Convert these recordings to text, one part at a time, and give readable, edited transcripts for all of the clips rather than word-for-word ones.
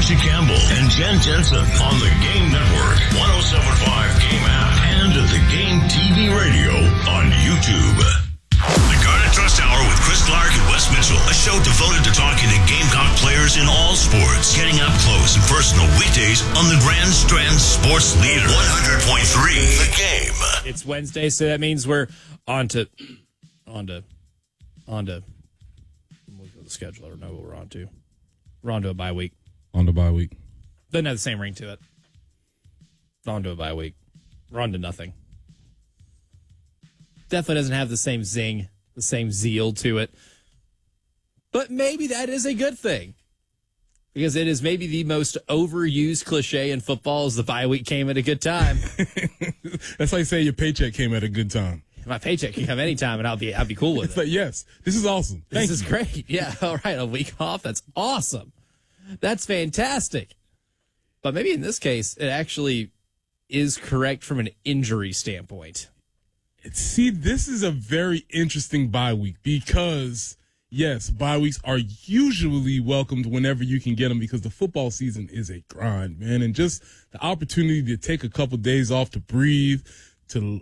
Casey Campbell and Jen Jensen on the Game Network, 107.5 Game app, and the Game TV radio on YouTube. The Garnet Trust Hour with Chris Clark and Wes Mitchell, a show devoted to talking to Gamecock players in all sports, getting up close and personal weekdays on the Grand Strand Sports Leader, 100.3 The Game. It's Wednesday, so that means we're on to the schedule. I don't know what we're on to. We're on to a bye week. On the bye week. Doesn't have the same ring to it. On to a bye week. We're on to nothing. Definitely doesn't have the same zing, the same zeal to it. But maybe that is a good thing. Because it is maybe the most overused cliche in football is the bye week came at a good time. That's like saying your paycheck came at a good time. My paycheck can come anytime and I'll be cool with it. But yes, this is awesome. This is great. Yeah, all right, a week off. That's awesome. That's fantastic. But maybe in this case, it actually is correct from an injury standpoint. See, this is a very interesting bye week because, yes, bye weeks are usually welcomed whenever you can get them because the football season is a grind, man. And just the opportunity to take a couple days off to breathe, to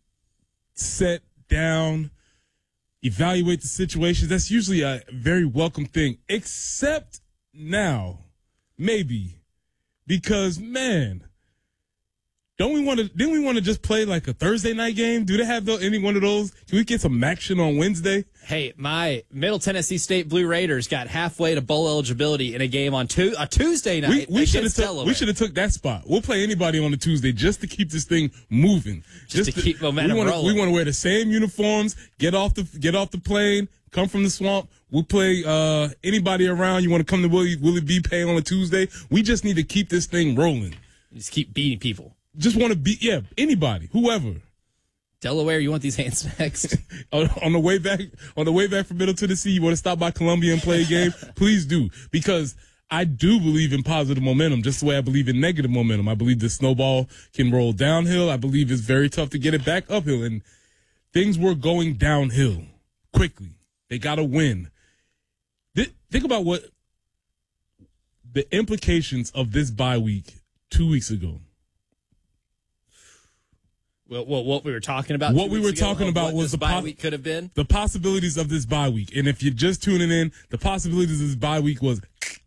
sit down, evaluate the situation, that's usually a very welcome thing. Except now, maybe, because, man, didn't we want to just play like a Thursday night game? Do they have any one of those? Can we get some action on Wednesday? Hey, my Middle Tennessee State Blue Raiders got halfway to bowl eligibility in a game on a Tuesday night. We should have took that spot. We'll play anybody on a Tuesday just to keep this thing moving. Just to keep momentum rolling. We want to wear the same uniforms, get off the plane, come from the swamp. We'll play anybody around. You want to come to Willie B. Pay on a Tuesday? We just need to keep this thing rolling. Just keep beating people. Just want to beat, anybody, whoever. Delaware, you want these hands next? on the way back from Middle Tennessee, you want to stop by Columbia and play a game? Please do, because I do believe in positive momentum, just the way I believe in negative momentum. I believe the snowball can roll downhill. I believe it's very tough to get it back uphill, and things were going downhill quickly. They got to win. Think about what the implications of this bye week 2 weeks ago. Well, what we were talking about. What we were talking about was the bye week could have been. The possibilities of this bye week. And if you're just tuning in, the possibilities of this bye week was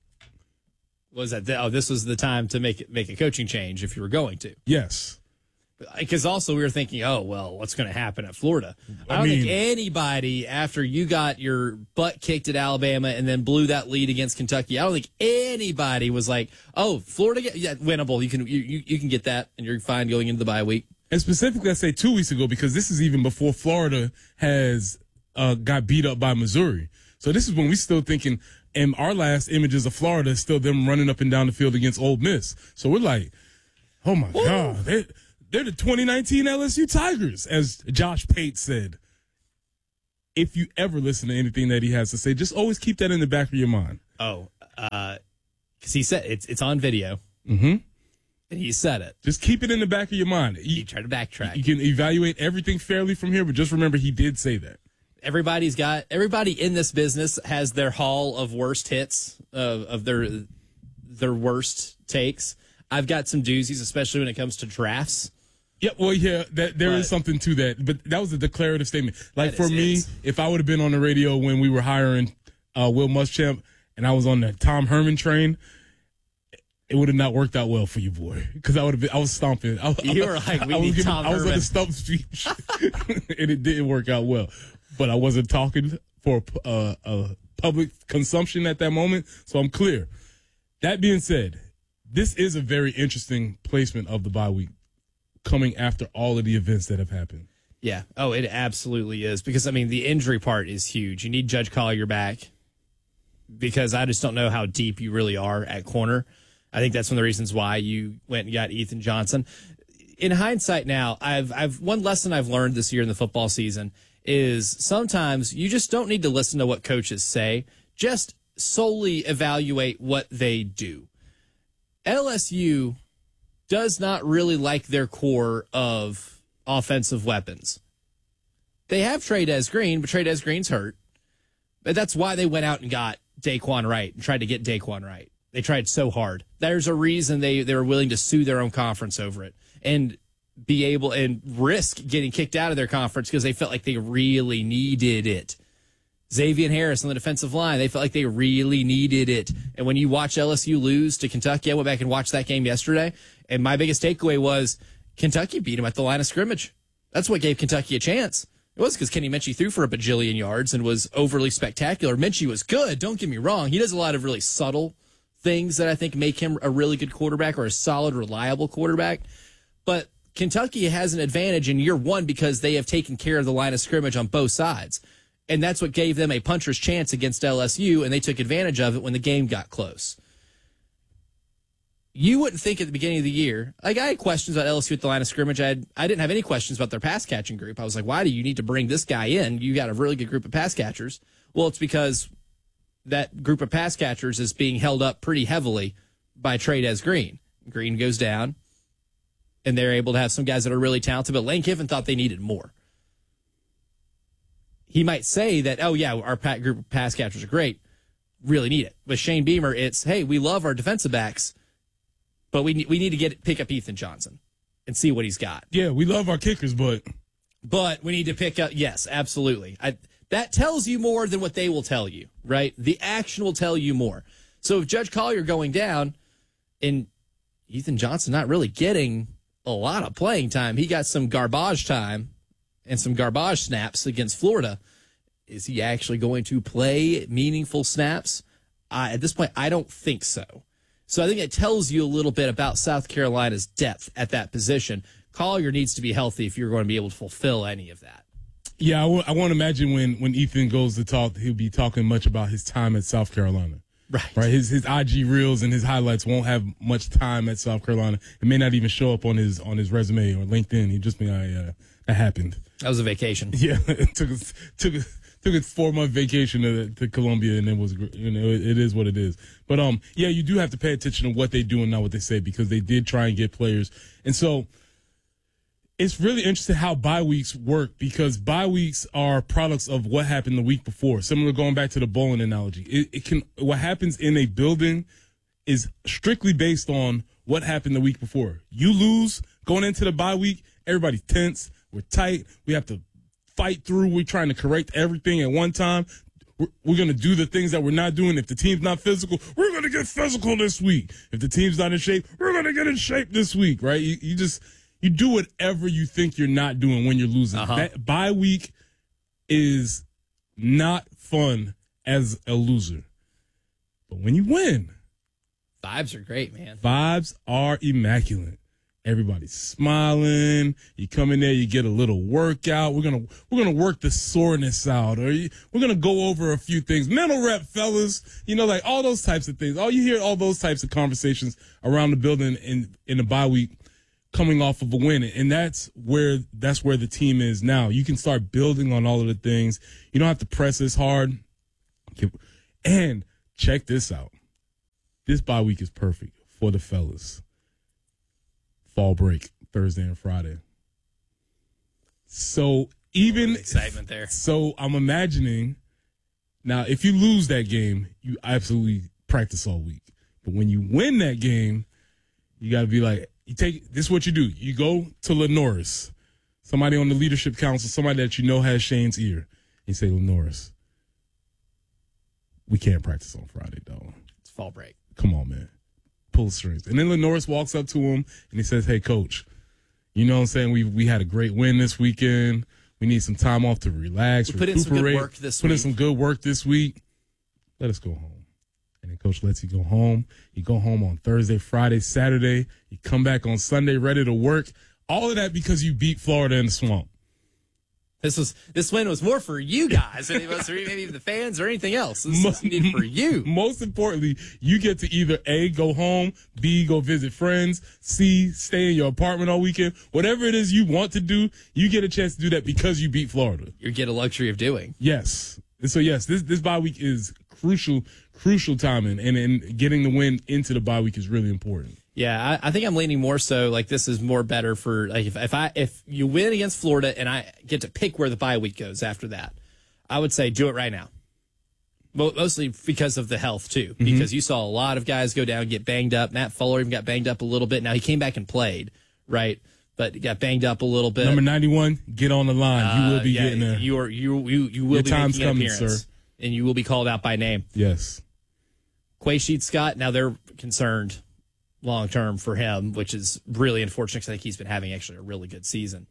that this was the time to make a coaching change if you were going to. Yes. Because also we were thinking, what's going to happen at Florida? I don't think anybody, after you got your butt kicked at Alabama and then blew that lead against Kentucky, I don't think anybody was like, Florida, winnable. You can get that, and you're fine going into the bye week. And specifically, I say 2 weeks ago because this is even before Florida has got beat up by Missouri. So this is when we still thinking, and our last images of Florida is still them running up and down the field against Ole Miss. So we're like, oh my God, they're the 2019 LSU Tigers, as Josh Pate said. If you ever listen to anything that he has to say, just always keep that in the back of your mind. Because he said it's on video. Mm-hmm. And he said it. Just keep it in the back of your mind. You try to backtrack. You can evaluate everything fairly from here, but just remember he did say that. Everybody in this business has their haul of worst hits, of their worst takes. I've got some doozies, especially when it comes to drafts. Yeah, well, there is something to that, but that was a declarative statement. Like for me, if I would have been on the radio when we were hiring Will Muschamp and I was on the Tom Herman train, it would have not worked out well for you, boy, because I was stomping. You were like, we need Tom Herman. I was on the stump speech, and it didn't work out well. But I wasn't talking for public consumption at that moment, so I'm clear. That being said, this is a very interesting placement of the bye week coming after all of the events that have happened. Yeah. Oh, it absolutely is, because, the injury part is huge. You need Judge Collier back because I just don't know how deep you really are at corner. I think that's one of the reasons why you went and got Ethan Johnson. In hindsight now, I've one lesson I've learned this year in the football season is sometimes you just don't need to listen to what coaches say. Just solely evaluate what they do. LSU does not really like their core of offensive weapons. They have Trey'Dez Green, but Trey'Dez Green's hurt. But that's why they went out and got Daquan Wright and tried to get Daquan Wright. They tried so hard. There's a reason they were willing to sue their own conference over it and be able and risk getting kicked out of their conference because they felt like they really needed it. Xavier Harris on the defensive line, they felt like they really needed it. And when you watch LSU lose to Kentucky, I went back and watched that game yesterday, and my biggest takeaway was Kentucky beat them at the line of scrimmage. That's what gave Kentucky a chance. It was because Kenny Minchie threw for a bajillion yards and was overly spectacular. Minchie was good, don't get me wrong. He does a lot of really subtle things that I think make him a really good quarterback or a solid, reliable quarterback. But Kentucky has an advantage in year one because they have taken care of the line of scrimmage on both sides. And that's what gave them a puncher's chance against LSU, and they took advantage of it when the game got close. You wouldn't think at the beginning of the year, like I had questions about LSU at the line of scrimmage. I didn't have any questions about their pass catching group. I was like, why do you need to bring this guy in? You got a really good group of pass catchers. Well, it's because that group of pass catchers is being held up pretty heavily by Trey'Dez Green. Green goes down, and they're able to have some guys that are really talented, but Lane Kiffin thought they needed more. He might say that, oh, yeah, our group of pass catchers are great, really need it. With Shane Beamer, it's, hey, we love our defensive backs, but we need to pick up Ethan Johnson and see what he's got. Yeah, we love our kickers, but we need to pick up, yes, absolutely. That tells you more than what they will tell you, right? The action will tell you more. So if Judge Collier going down and Ethan Johnson not really getting a lot of playing time, he got some garbage time and some garbage snaps against Florida. Is he actually going to play meaningful snaps? At this point, I don't think so. So I think it tells you a little bit about South Carolina's depth at that position. Collier needs to be healthy if you're going to be able to fulfill any of that. Yeah, I won't imagine when Ethan goes to talk, he'll be talking much about his time at South Carolina. Right. His IG reels and his highlights won't have much time at South Carolina. It may not even show up on his resume or LinkedIn. He just be like, that happened. That was a vacation. Yeah, it took a 4-month vacation to Columbia, and it was, it is what it is. But yeah, you do have to pay attention to what they do and not what they say, because they did try and get players, and so it's really interesting how bye weeks work, because bye weeks are products of what happened the week before. Similar, going back to the bowling analogy, what happens in a building is strictly based on what happened the week before. You lose going into the bye week, everybody's tense. We're tight. We have to fight through. We're trying to correct everything at one time. We're going to do the things that we're not doing. If the team's not physical, we're going to get physical this week. If the team's not in shape, we're going to get in shape this week, right? You do whatever you think you're not doing when you're losing. That bye week is not fun as a loser. But when you win, vibes are great, man. Vibes are immaculate. Everybody's smiling. You come in there, you get a little workout. We're gonna work the soreness out, or we're gonna go over a few things. Mental rep, fellas. Like all those types of things. You hear all those types of conversations around the building in the bye week, coming off of a win, and that's where the team is now. You can start building on all of the things. You don't have to press as hard. And check this out. This bye week is perfect for the fellas. Fall break, Thursday and Friday. So even excitement there. So I'm imagining now, if you lose that game, you absolutely practice all week. But when you win that game, you got to be like, this is what you do. You go to Lenoris, somebody on the leadership council, somebody that has Shane's ear. You say, Lenoris, we can't practice on Friday, dog. It's fall break. Come on, man. Pull strings. And then Lenoris walks up to him and he says, hey, coach, you know what I'm saying? We had a great win this weekend. We need some time off to relax, put in some good work this week. Put in some good work this week. Let us go home. And then coach lets you go home. You go home on Thursday, Friday, Saturday. You come back on Sunday ready to work. All of that because you beat Florida in the swamp. This win was more for you guys than it was for maybe the fans or anything else. This was needed for you. Most importantly, you get to either A, go home, B, go visit friends, C, stay in your apartment all weekend. Whatever it is you want to do, you get a chance to do that because you beat Florida. You get a luxury of doing. Yes. And so, yes, this bye week is crucial timing, and getting the win into the bye week is really important. Yeah, I think I'm leaning more so like this is more better for like if you win against Florida and I get to pick where the bye week goes after that, I would say do it right now. Mostly because of the health, too, because you saw a lot of guys go down, get banged up. Matt Fuller even got banged up a little bit. Now, he came back and played, right? But he got banged up a little bit. Number 91, get on the line. You will be getting a... You will Your be time's making an coming, appearance, sir. and you will be called out by name. Yes. Quay Scott, now they're concerned long-term for him, which is really unfortunate because I think he's been having actually a really good season.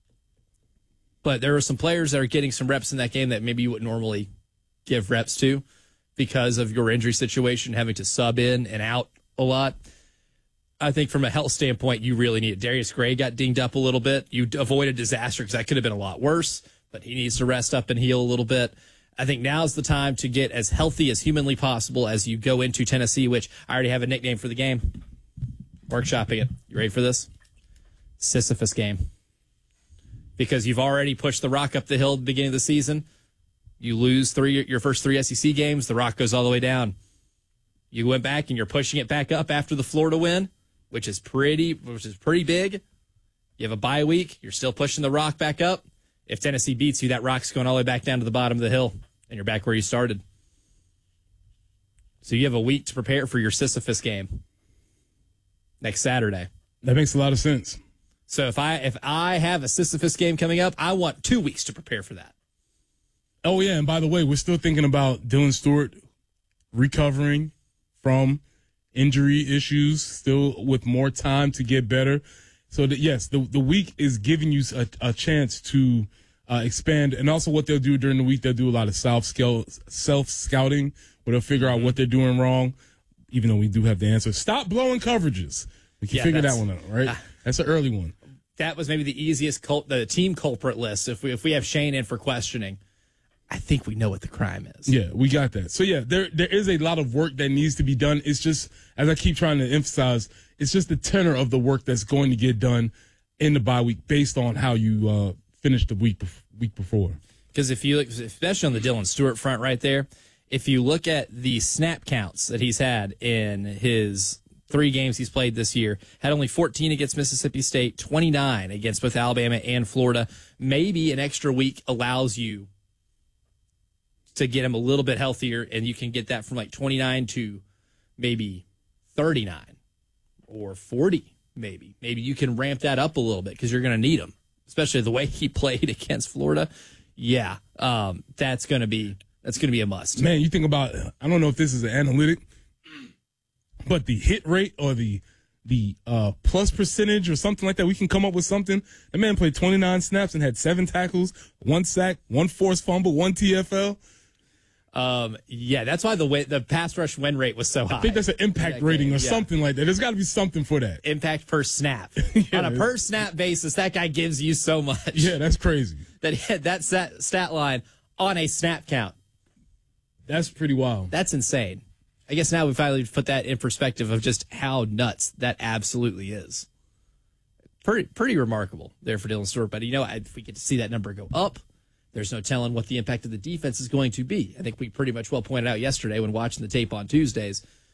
But there are some players that are getting some reps in that game that maybe you wouldn't normally give reps to because of your injury situation, having to sub in and out a lot. I think from a health standpoint, you really need it. Darius Gray got dinged up a little bit. You avoided disaster because that could have been a lot worse, but he needs to rest up and heal a little bit. I think now's the time to get as healthy as humanly possible as you go into Tennessee, which I already have a nickname for the game. Workshopping it. You ready for this? Sisyphus game. Because you've already pushed the rock up the hill at the beginning of the season. You lose your first 3 SEC games, the rock goes all the way down. You went back and you're pushing it back up after the Florida win, which is pretty big. You have a bye week, you're still pushing the rock back up. If Tennessee beats you, that rock's going all the way back down to the bottom of the hill, and you're back where you started. So you have a week to prepare for your Sisyphus game next Saturday. That makes a lot of sense. So if I have a Sisyphus game coming up, I want 2 weeks to prepare for that. Oh, yeah, and by the way, we're still thinking about Dylan Stewart recovering from injury issues, still with more time to get better. So, yes, the week is giving you a chance to expand. And also what they'll do during the week, they'll do a lot of self-scouting where they'll figure out what they're doing wrong, even though we do have the answer. Stop blowing coverages. We can figure that one out, right? That's an early one. That was maybe the easiest the team culprit list. If we have Shane in for questioning, I think we know what the crime is. Yeah, we got that. So, yeah, there is a lot of work that needs to be done. It's just, as I keep trying to emphasize, it's just the tenor of the work that's going to get done in the bye week based on how you finished the week before. Because if you look, especially on the Dylan Stewart front right there, if you look at the snap counts that he's had in his 3 games he's played this year, had only 14 against Mississippi State, 29 against both Alabama and Florida. Maybe an extra week allows you to get him a little bit healthier, and you can get that from like 29 to maybe 39 or 40 maybe. Maybe you can ramp that up a little bit because you're going to need him, especially the way he played against Florida. Yeah, that's going to be a must. Man, you think about, I don't know if this is an analytic, but the hit rate or the plus percentage or something like that, we can come up with something. The man played 29 snaps and had 7 tackles, 1 sack, 1 forced fumble, 1 TFL. Yeah, that's why the pass rush win rate was so high. I think that's an impact rating or something like that. There's got to be something for that. Impact per snap. On a per snap basis, that guy gives you so much. Yeah, that's crazy. That stat line on a snap count. That's pretty wild. That's insane. I guess now we finally put that in perspective of just how nuts that absolutely is. Pretty remarkable there for Dylan Stewart. But, if we get to see that number go up, there's no telling what the impact of the defense is going to be. I think we pretty much well pointed out yesterday when watching the tape on Tuesdays.